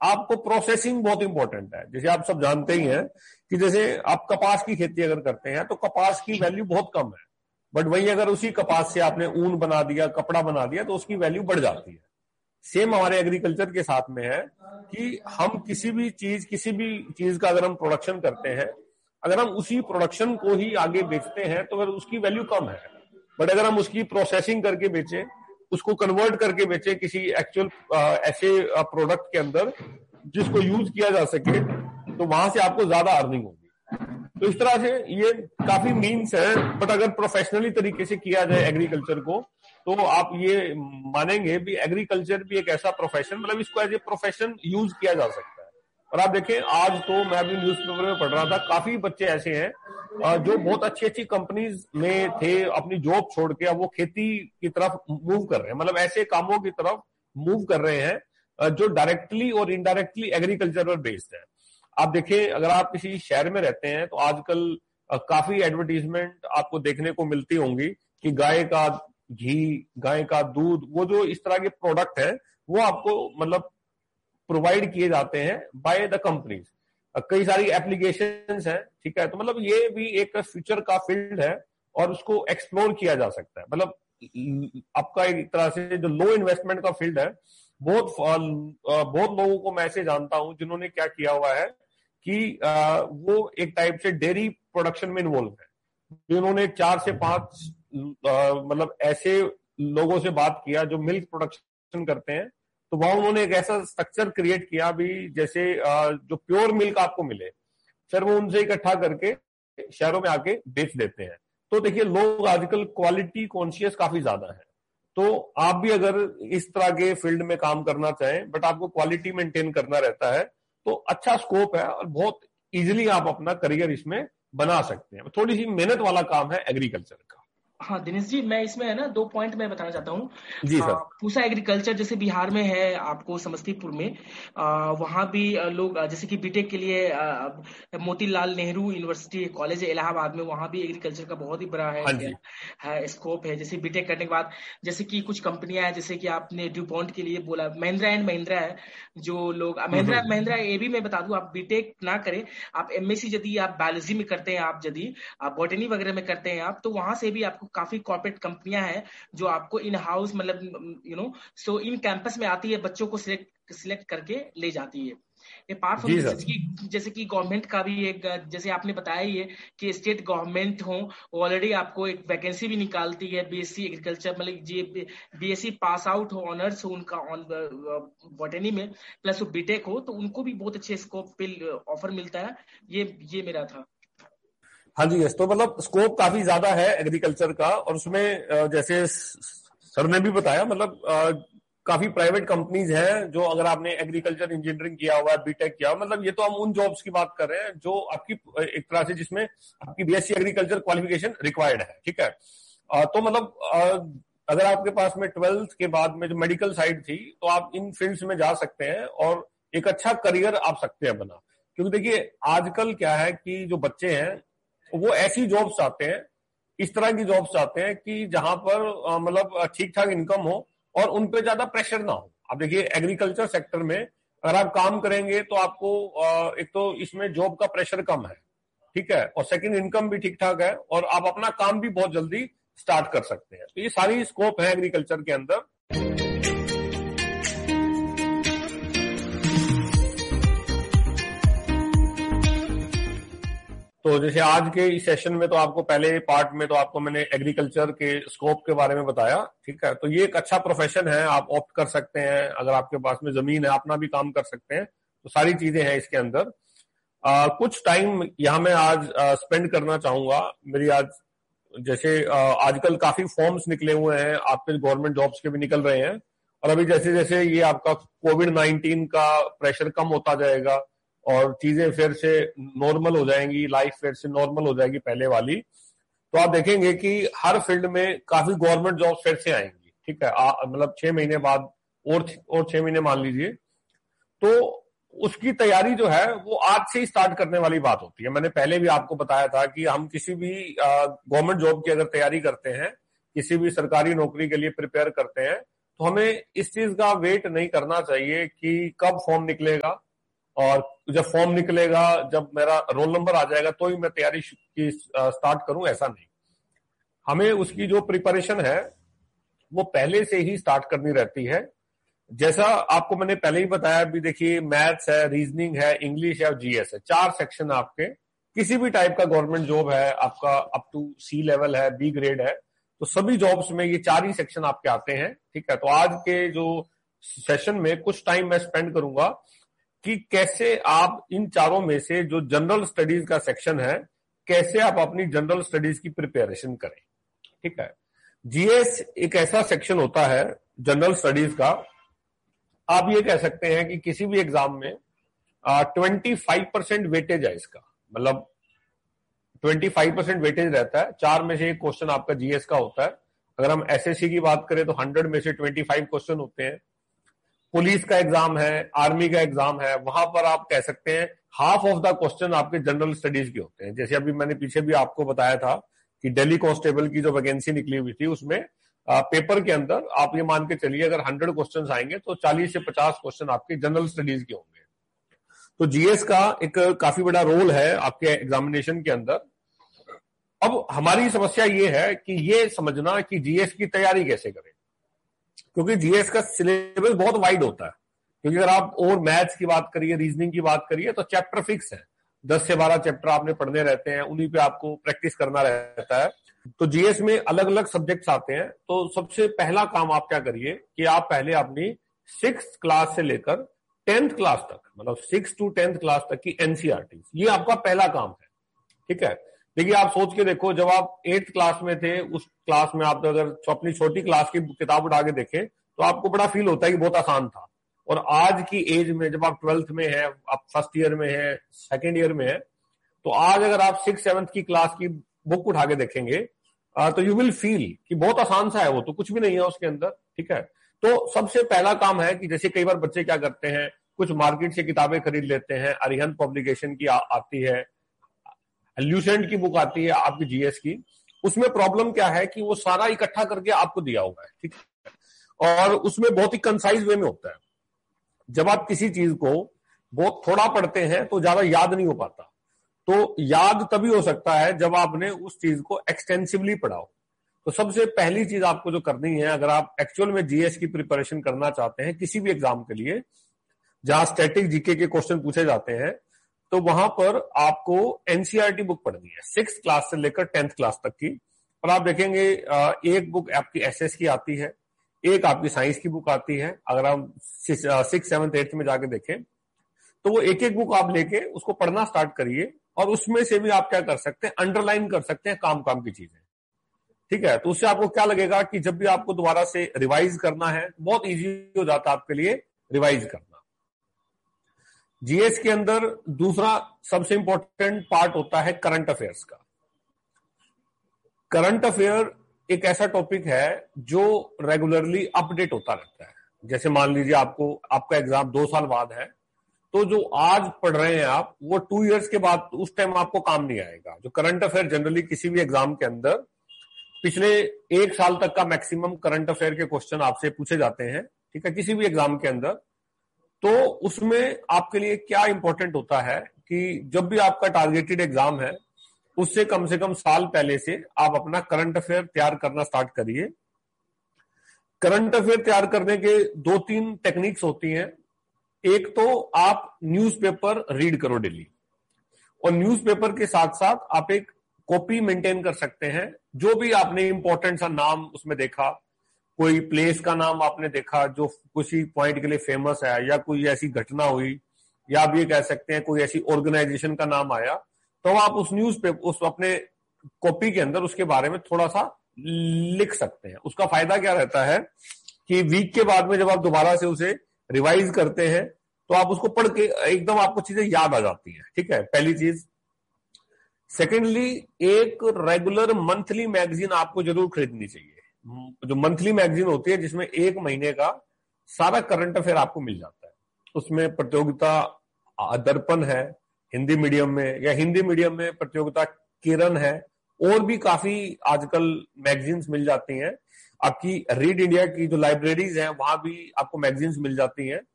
आपको प्रोसेसिंग बहुत इंपॉर्टेंट है। जैसे आप सब जानते ही हैं कि जैसे आप कपास की खेती अगर करते हैं तो कपास की वैल्यू बहुत कम है, बट वही अगर उसी कपास से आपने ऊन बना दिया, कपड़ा बना दिया, तो उसकी वैल्यू बढ़ जाती है। सेम हमारे एग्रीकल्चर के साथ में है कि हम किसी भी चीज का अगर हम प्रोडक्शन करते हैं, अगर हम उसी प्रोडक्शन को ही आगे बेचते हैं तो फिर उसकी वैल्यू कम है। बट अगर हम उसकी प्रोसेसिंग करके बेचें, उसको कन्वर्ट करके बेचें किसी एक्चुअल ऐसे प्रोडक्ट के अंदर जिसको यूज किया जा सके, तो वहां से आपको ज्यादा अर्निंग होगी। तो इस तरह से ये काफी मीन्स है, बट अगर प्रोफेशनली तरीके से किया जाए एग्रीकल्चर को, तो आप ये मानेंगे भी एग्रीकल्चर भी एक ऐसा प्रोफेशन, मतलब इसको एज ए प्रोफेशन यूज किया जा सकता है। और आप देखें, आज तो मैं भी न्यूज़पेपर में पढ़ रहा था, काफी बच्चे ऐसे हैं जो बहुत अच्छी अच्छी कंपनीज में थे, अपनी जॉब छोड़ के अब वो खेती की तरफ मूव कर रहे हैं, मतलब ऐसे कामों की तरफ मूव कर रहे हैं जो डायरेक्टली और इनडायरेक्टली एग्रीकल्चर पर बेस्ड है। आप देखें, अगर आप किसी शहर में रहते हैं तो आजकल काफी एडवर्टीजमेंट आपको देखने को मिलती होंगी कि गाय का घी, गाय का दूध, वो जो इस तरह के प्रोडक्ट है वो आपको मतलब प्रोवाइड किए जाते हैं बाय द कंपनीज। कई सारी एप्लीकेशंस हैं, ठीक है। तो मतलब ये भी एक फ्यूचर का फील्ड है और उसको एक्सप्लोर किया जा सकता है। मतलब आपका एक तरह से जो लो इन्वेस्टमेंट का फील्ड है, बहुत लोगों को मैं ऐसे जानता हूं जिन्होंने क्या किया हुआ है कि वो एक टाइप से डेयरी प्रोडक्शन में इन्वॉल्व है। जिन्होंने 4 से 5 मतलब ऐसे लोगों से बात किया जो मिल्क प्रोडक्शन करते हैं, तो वहां उन्होंने एक ऐसा स्ट्रक्चर क्रिएट किया भी जैसे जो प्योर मिल्क आपको मिले, फिर वो उनसे इकट्ठा करके शहरों में आके बेच देते हैं। तो देखिए, लोग आजकल क्वालिटी कॉन्शियस काफी ज्यादा है। तो आप भी अगर इस तरह के फील्ड में काम करना चाहें, बट आपको क्वालिटी मेंटेन करना रहता है, तो अच्छा स्कोप है और बहुत इजीली आप अपना करियर इसमें बना सकते हैं। थोड़ी सी मेहनत वाला काम है एग्रीकल्चर का। हाँ दिनेश जी, मैं इसमें है ना 2 पॉइंट मैं बताना चाहता हूँ। जी सर। पूसा एग्रीकल्चर जैसे बिहार में है, आपको समस्तीपुर में वहाँ भी लोग जैसे कि बीटेक के लिए मोतीलाल नेहरू यूनिवर्सिटी कॉलेज है इलाहाबाद में, वहाँ भी एग्रीकल्चर का बहुत ही बड़ा है स्कोप है। जैसे बीटेक करने के बाद जैसे कि कुछ कंपनियां हैं, जैसे कि आपने ड्यूपॉन्ट के लिए बोला, महिंद्रा एंड महिंद्रा है, जो लोग महिंद्रा ये भी मैं बता दूं, आप बीटेक ना करें, आप एमएससी यदि आप बायोलॉजी में करते हैं, आप यदि आप बॉटनी वगैरह में करते हैं आप, तो वहां से भी आपको काफी कॉर्पोरेट कंपनियां हैं जो आपको इन हाउस मतलब सो इन कैंपस में आती है, बच्चों को सिलेक्ट करके ले जाती है। अपार्ट फ्रॉम जैसे कि गवर्नमेंट का भी एक, जैसे आपने बताया ही है कि स्टेट गवर्नमेंट हो ऑलरेडी आपको एक वैकेंसी भी निकालती है बीएससी एग्रीकल्चर, मतलब बीएससी पास आउट हो, ऑनर्स हो उनका ऑन बॉटनी में, प्लस वो बीटेक हो, तो उनको भी बहुत अच्छे स्कोप पे ऑफर मिलता है। ये मेरा था। हाँ जी, यस। तो मतलब स्कोप काफी ज्यादा है एग्रीकल्चर का, और उसमें जैसे सर ने भी बताया, मतलब काफी प्राइवेट कंपनीज हैं जो, अगर आपने एग्रीकल्चर इंजीनियरिंग किया हुआ है, बीटेक किया हुआ, मतलब ये तो हम उन जॉब्स की बात कर रहे हैं जो आपकी एक तरह से जिसमें आपकी बीएससी एग्रीकल्चर क्वालिफिकेशन रिक्वायर्ड है, ठीक है। तो मतलब अगर आपके पास में 12th के बाद में जो मेडिकल साइड थी, तो आप इन फील्ड्स में जा सकते हैं और एक अच्छा करियर आप सकते हैं बना। क्योंकि देखिए, आजकल क्या है कि जो बच्चे हैं वो ऐसी जॉब्स चाहते हैं, इस तरह की जॉब्स चाहते हैं कि जहां पर मतलब ठीक ठाक इनकम हो और उन पे ज्यादा प्रेशर ना हो। अब देखिए, एग्रीकल्चर सेक्टर में अगर आप काम करेंगे तो आपको एक तो इसमें जॉब का प्रेशर कम है, ठीक है, और सेकंड इनकम भी ठीक ठाक है, और आप अपना काम भी बहुत जल्दी स्टार्ट कर सकते हैं। तो ये सारी स्कोप है एग्रीकल्चर के अंदर। तो जैसे आज के इस सेशन में तो आपको पहले पार्ट में तो आपको मैंने एग्रीकल्चर के स्कोप के बारे में बताया, ठीक है। तो ये एक अच्छा प्रोफेशन है, आप ऑप्ट कर सकते हैं, अगर आपके पास में जमीन है अपना भी काम कर सकते हैं, तो सारी चीजें हैं इसके अंदर। कुछ टाइम यहाँ मैं आज स्पेंड करना चाहूंगा। मेरी आज जैसे आजकल काफी फॉर्म्स निकले हुए हैं, आपके गवर्नमेंट जॉब्स के भी निकल रहे हैं, और अभी जैसे जैसे ये आपका कोविड-19 का प्रेशर कम होता जाएगा और चीजें फिर से नॉर्मल हो जाएंगी, लाइफ फिर से नॉर्मल हो जाएगी पहले वाली, तो आप देखेंगे कि हर फील्ड में काफी गवर्नमेंट जॉब फिर से आएंगी, ठीक है। मतलब 6 महीने बाद और 6 महीने मान लीजिए, तो उसकी तैयारी जो है वो आज से ही स्टार्ट करने वाली बात होती है। मैंने पहले भी आपको बताया था कि हम किसी भी गवर्नमेंट जॉब की अगर तैयारी करते हैं, किसी भी सरकारी नौकरी के लिए प्रिपेयर करते हैं, तो हमें इस चीज का वेट नहीं करना चाहिए कि कब फॉर्म निकलेगा, और जब फॉर्म निकलेगा, जब मेरा रोल नंबर आ जाएगा तो ही मैं तैयारी की स्टार्ट करूं, ऐसा नहीं। हमें उसकी जो प्रिपरेशन है वो पहले से ही स्टार्ट करनी रहती है। जैसा आपको मैंने पहले ही बताया, अभी देखिए मैथ्स है, रीजनिंग है, इंग्लिश है और जीएस है, 4 सेक्शन आपके किसी भी टाइप का गवर्नमेंट जॉब है आपका, अप टू सी लेवल है, बी ग्रेड है, तो सभी जॉब्स में ये 4 ही सेक्शन आपके आते हैं। ठीक है, तो आज के जो सेशन में कुछ टाइम मैं स्पेंड करूंगा कि कैसे आप इन चारों में से जो जनरल स्टडीज का सेक्शन है, कैसे आप अपनी जनरल स्टडीज की प्रिपरेशन करें। ठीक है, जीएस एक ऐसा सेक्शन होता है जनरल स्टडीज का, आप ये कह सकते हैं कि किसी भी एग्जाम में 25% वेटेज है इसका, मतलब 25% वेटेज रहता है। 4 में से एक क्वेश्चन आपका जीएस का होता है। अगर हम एसएससी की बात करें तो 100 में से 25 क्वेश्चन होते हैं। पुलिस का एग्जाम है, आर्मी का एग्जाम है, वहां पर आप कह सकते हैं हाफ ऑफ द क्वेश्चन आपके जनरल स्टडीज के होते हैं। जैसे अभी मैंने पीछे भी आपको बताया था कि दिल्ली कांस्टेबल की जो वैकेंसी निकली हुई थी, उसमें पेपर के अंदर आप ये मान के चलिए अगर 100 क्वेश्चन आएंगे तो 40 से 50 क्वेश्चन आपके जनरल स्टडीज के होंगे। तो जीएस का एक काफी बड़ा रोल है आपके एग्जामिनेशन के अंदर। अब हमारी समस्या ये है कि ये समझना कि जीएस की तैयारी कैसे करें, क्योंकि जीएस का सिलेबस बहुत वाइड होता है। क्योंकि अगर आप और मैथ्स की बात करिए, रीजनिंग की बात करिए, तो चैप्टर फिक्स है, 10 से 12 चैप्टर आपने पढ़ने रहते हैं, उन्हीं पे आपको प्रैक्टिस करना रहता है। तो जीएस में अलग अलग सब्जेक्ट्स आते हैं। तो सबसे पहला काम आप क्या करिए कि आप पहले अपनी 6th क्लास से लेकर 10th क्लास तक, मतलब 6 to 10th क्लास तक की एनसीईआरटी, ये आपका पहला काम है। ठीक है, देखिए आप सोच के देखो, जब आप 8th क्लास में थे, उस क्लास में आप अगर अपनी छोटी क्लास की किताब उठा के देखें तो आपको बड़ा फील होता है कि बहुत आसान था। और आज की एज में जब आप 12th में है, आप फर्स्ट ईयर में है, सेकेंड ईयर में है, तो आज अगर आप 6th 7th की क्लास की बुक उठा के देखेंगे तो यू विल फील कि बहुत आसान सा है, वो तो कुछ भी नहीं है उसके अंदर। ठीक है, तो सबसे पहला काम है कि जैसे कई बार बच्चे क्या करते हैं, कुछ मार्केट से किताबें खरीद लेते हैं, अरिहंत पब्लिकेशन की आती है, ल्यूसेंट की बुक आती है आपकी जीएस की। उसमें प्रॉब्लम क्या है कि वो सारा इकट्ठा करके आपको दिया हुआ है। ठीक है, और उसमें बहुत ही कंसाइज वे में होता है। जब आप किसी चीज को बहुत थोड़ा पढ़ते हैं तो ज्यादा याद नहीं हो पाता। तो याद तभी हो सकता है जब आपने उस चीज को एक्सटेंसिवली पढ़ा हो। तो सबसे पहली चीज आपको जो करनी है, अगर आप एक्चुअल में जीएस की प्रिपरेशन करना चाहते हैं किसी भी एग्जाम के लिए जहां स्टैटिक जीके के क्वेश्चन पूछे जाते हैं, तो वहां पर आपको एनसीईआरटी बुक पढ़नी है 6th क्लास से लेकर 10th क्लास तक की। और आप देखेंगे एक बुक आपकी एसएस की आती है, एक आपकी साइंस की बुक आती है। अगर हम 6th 7th 8th में जाके देखें तो वो एक एक बुक आप लेके उसको पढ़ना स्टार्ट करिए, और उसमें से भी आप क्या कर सकते हैं, अंडरलाइन कर सकते हैं काम काम की चीजें। ठीक है, तो उससे आपको क्या लगेगा कि जब भी आपको दोबारा से रिवाइज करना है, बहुत इजी हो जाता है आपके लिए रिवाइज करना। जीएस के अंदर दूसरा सबसे इंपॉर्टेंट पार्ट होता है करंट अफेयर्स का। करंट अफेयर एक ऐसा टॉपिक है जो रेगुलरली अपडेट होता रहता है। जैसे मान लीजिए आपका एग्जाम 2 साल बाद है, तो जो आज पढ़ रहे हैं आप, वो 2 इयर्स के बाद उस टाइम आपको काम नहीं आएगा। जो करंट अफेयर जनरली किसी भी एग्जाम के अंदर पिछले 1 साल तक का मैक्सिमम करंट अफेयर के क्वेश्चन आपसे पूछे जाते हैं। ठीक है, किसी भी एग्जाम के अंदर। तो उसमें आपके लिए क्या इंपॉर्टेंट होता है कि जब भी आपका टारगेटेड एग्जाम है, उससे कम से कम साल पहले से आप अपना करंट अफेयर तैयार करना स्टार्ट करिए। करंट अफेयर तैयार करने के 2-3 टेक्निक्स होती हैं। एक तो आप न्यूज़पेपर रीड करो डेली, और न्यूज़पेपर के साथ साथ आप एक कॉपी मेंटेन कर सकते हैं। जो भी आपने इंपॉर्टेंट सा नाम उसमें देखा, कोई प्लेस का नाम आपने देखा जो किसी पॉइंट के लिए फेमस है, या कोई ऐसी घटना हुई, या आप ये कह सकते हैं कोई ऐसी ऑर्गेनाइजेशन का नाम आया, तो आप उस न्यूज़पेपर, उस अपने कॉपी के अंदर उसके बारे में थोड़ा सा लिख सकते हैं। उसका फायदा क्या रहता है कि वीक के बाद में जब आप दोबारा से उसे रिवाइज करते हैं तो आप उसको पढ़ के एकदम आपको चीजें याद आ जाती हैं। ठीक है, पहली चीज। सेकेंडली, एक रेगुलर मंथली मैगजीन आपको जरूर खरीदनी चाहिए। जो मंथली मैगजीन होती है जिसमें 1 महीने का सारा करंट अफेयर आपको मिल जाता है। उसमें प्रतियोगिता दर्पण है हिंदी मीडियम में, या हिंदी मीडियम में प्रतियोगिता किरण है, और भी काफी आजकल मैगजीन्स मिल जाती हैं। आपकी रीड इंडिया की जो लाइब्रेरीज हैं वहां भी आपको मैगजीन्स मिल जाती हैं,